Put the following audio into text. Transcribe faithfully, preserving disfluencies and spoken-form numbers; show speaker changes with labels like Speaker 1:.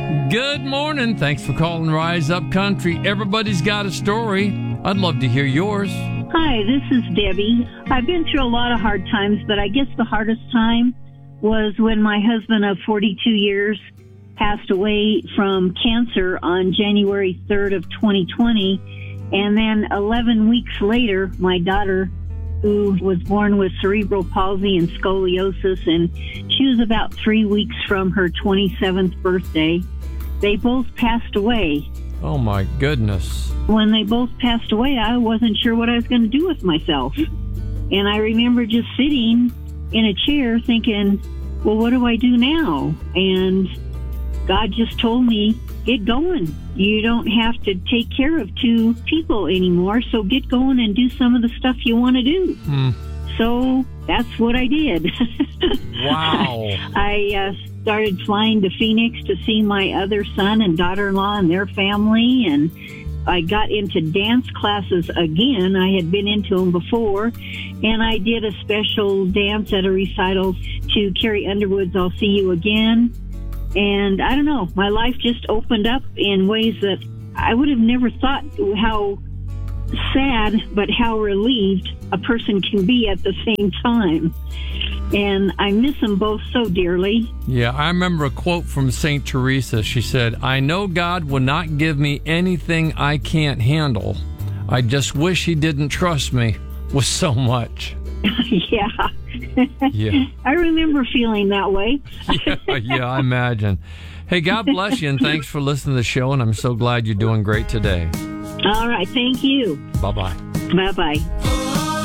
Speaker 1: Good morning. Thanks for calling Rise Up Country. Everybody's got a story. I'd love to hear yours.
Speaker 2: Hi, this is Debbie. I've been through a lot of hard times, but I guess the hardest time was when my husband of forty-two years passed away from cancer on January third of twenty twenty. And then eleven weeks later, my daughter, who was born with cerebral palsy and scoliosis, and she was about three weeks from her twenty-seventh birthday, they both passed away.
Speaker 1: Oh, my goodness.
Speaker 2: When they both passed away, I wasn't sure what I was going to do with myself. And I remember just sitting in a chair thinking, well, what do I do now? And God just told me, get going. You don't have to take care of two people anymore, so get going and do some of the stuff you want to do.
Speaker 1: Hmm.
Speaker 2: So that's what I did.
Speaker 1: Wow.
Speaker 2: I uh, started flying to Phoenix to see my other son and daughter-in-law and their family, and I got into dance classes again. I had been into them before, and I did a special dance at a recital to Carrie Underwood's I'll See You Again. And I don't know, my life just opened up in ways that I would have never thought how sad, but how relieved a person can be at the same time. And I miss them both so dearly.
Speaker 1: Yeah, I remember a quote from Saint Teresa. She said, I know God will not give me anything I can't handle. I just wish he didn't trust me with so much.
Speaker 2: Yeah.
Speaker 1: Yeah.
Speaker 2: I remember feeling that way.
Speaker 1: yeah, yeah, I imagine. Hey, God bless you, and thanks for listening to the show, and I'm so glad you're doing great today.
Speaker 2: All right, thank you.
Speaker 1: Bye-bye.
Speaker 2: Bye-bye.